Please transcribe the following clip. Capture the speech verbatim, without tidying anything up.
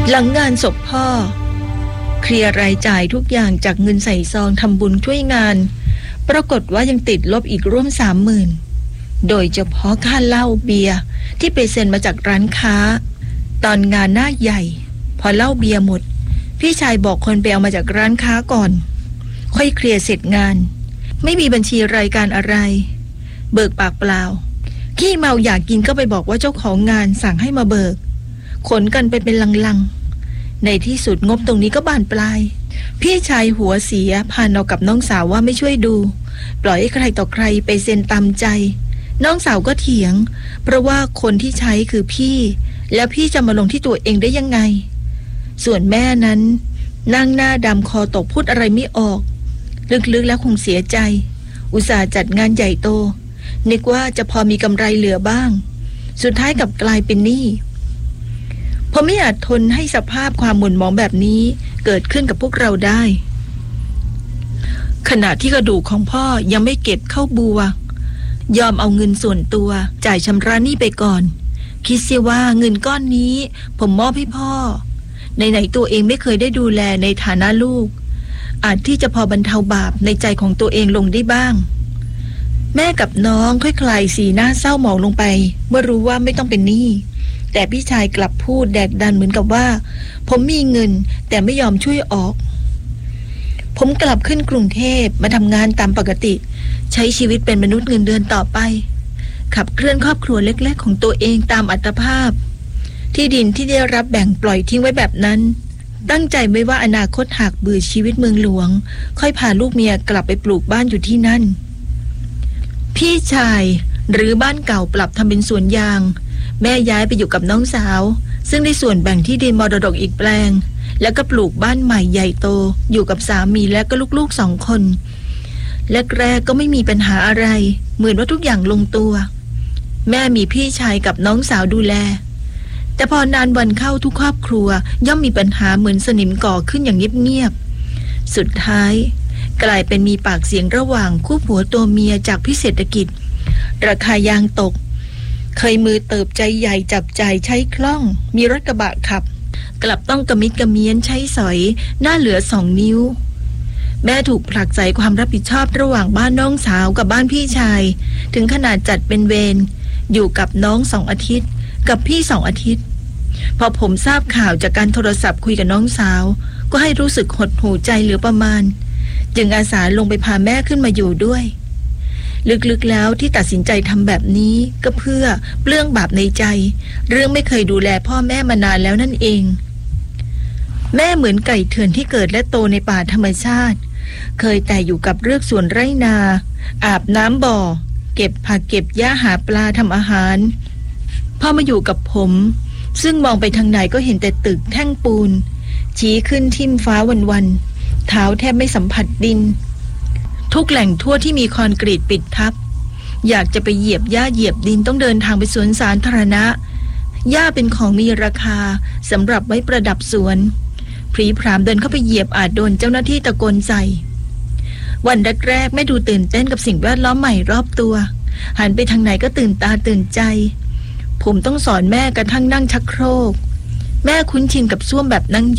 หลังงานศพพ่อเคลียร์รายจ่ายทุกอย่างจากเงินใส่ซองทำบุญช่วยงานปรากฏว่ายังติดลบอีกร่วมสามหมื่นโดยเฉพาะค่าเหล้าเบียร์ที่ไปเซ็นมาจากร้านค้าตอนงานหน้าใหญ่พอเหล้าเบียร์หมดพี่ชายบอกคนไปเอามาจากร้านค้าก่อนค่อยเคลียร์เสร็จงานไม่มีบัญชีรายการอะไรเบิกปากเปล่าขี้เมาอยากกินก็ไปบอกว่าเจ้าของงานสั่งให้มาเบิกขนกันไปเป็นลังๆในที่สุดงบตรงนี้ก็บานปลายพี่ชายหัวเสียพานเอากับน้องสาวว่าไม่ช่วยดูปล่อยให้ใครต่อใครไปเซ็นตามใจน้องสาวก็เถียงเพราะว่าคนที่ใช้คือพี่แล้วพี่จะมาลงที่ตัวเองได้ยังไงส่วนแม่นั้นนั่งหน้าดำคอตกพูดอะไรไม่ออกลึกๆแล้วคงเสียใจอุตส่าห์จัดงานใหญ่โตนึกว่าจะพอมีกำไรเหลือบ้างสุดท้ายกลับกลายเป็นหนี้ผมไม่อาจทนให้สภาพความหม่นหมองแบบนี้เกิดขึ้นกับพวกเราได้ขณะที่กระดูกของพ่อยังไม่เก็บเข้าบัวยอมเอาเงินส่วนตัวจ่ายชำระหนี้ไปก่อนคิดเสียว่าเงินก้อนนี้ผมมอบให้พ่อไหนๆตัวเองไม่เคยได้ดูแลในฐานะลูกอาจที่จะพอบรรเทาบาปในใจของตัวเองลงได้บ้างแม่กับน้องค่อยคลายสีหน้าเศร้าหมองลงไปเมื่อรู้ว่าไม่ต้องเป็นหนี้แต่พี่ชายกลับพูดแดกดันเหมือนกับว่าผมมีเงินแต่ไม่ยอมช่วยออกผมกลับขึ้นกรุงเทพมาทำงานตามปกติใช้ชีวิตเป็นมนุษย์เงินเดือนต่อไปขับเคลื่อนครอบครัวเล็กๆของตัวเองตามอัตภาพที่ดินที่ได้รับแบ่งปล่อยทิ้งไว้แบบนั้นตั้งใจไว้ว่าอนาคตหากเบื่อชีวิตเมืองหลวงค่อยพาลูกเมียกลับไปปลูกบ้านอยู่ที่นั่นพี่ชายหรือบ้านเก่าปรับทำเป็นสวนยางแม่ย้ายไปอยู่กับน้องสาวซึ่งได้ส่วนแบ่งที่ดินมรดกอีกแปลงแล้วก็ปลูกบ้านใหม่ใหญ่โตอยู่กับสามีและก็ลูกๆสองคนแรกๆก็ไม่มีปัญหาอะไรเหมือนว่าทุกอย่างลงตัวแม่มีพี่ชายกับน้องสาวดูแลแต่พอนานวันเข้าทุกครอบครัวย่อมมีปัญหาเหมือนสนิมก่อขึ้นอย่างเงียบๆสุดท้ายกลายเป็นมีปากเสียงระหว่างคู่ผัวตัวเมียจากพิเศรษฐกิจราคายางตกเคยมือเติบใจใหญ่จับใจใช้คล่องมีรถกระบะขับกลับต้องกระมิดกระเมียนใช้สอยหน้าเหลือสองนิ้วแม่ถูกผลักใส่ความรับผิดชอบระหว่างบ้านน้องสาวกับบ้านพี่ชายถึงขนาดจัดเป็นเวรอยู่กับน้องสองอาทิตย์กับพี่สองอาทิตย์พอผมทราบข่าวจากการโทรศัพท์คุยกับน้องสาวก็ให้รู้สึกหดหู่ใจเหลือประมาณจึงอาสาลงไปพาแม่ขึ้นมาอยู่ด้วยลึกๆแล้วที่ตัดสินใจทำแบบนี้ก็เพื่อเปลื้องบาปในใจเรื่องไม่เคยดูแลพ่อแม่มานานแล้วนั่นเองแม่เหมือนไก่เถื่อนที่เกิดและโตในป่าธรรมชาติเคยแต่อยู่กับเรือกสวนไร่นาอาบน้ำบ่อเก็บผักเก็บหญ้าหาปลาทำอาหารพอมาอยู่กับผมซึ่งมองไปทางไหนก็เห็นแต่ตึกแท่งปูนชี้ขึ้นทิ่มฟ้าวันๆเท้าแทบไม่สัมผัสดินทุกแหล่งทั่วที่มีคอนกรีตปิดทับอยากจะไปเหยียบหญ้าเหยียบดินต้องเดินทางไปสวนสาธารณะหญ้าเป็นของมีราคาสำหรับไว้ประดับสวนพรีพรามเดินเข้าไปเหยียบอาจโดนเจ้าหน้าที่ตะโกนใส่วันแรกๆไม่ดูตื่นเต้นกับสิ่งแวดล้อมใหม่รอบตัวหันไปทางไหนก็ตื่นตาตื่นใจผมต้องสอนแม่กระทั่งนั่งชักโครกแม่คุ้นชินกับส้วมแบบนั่ง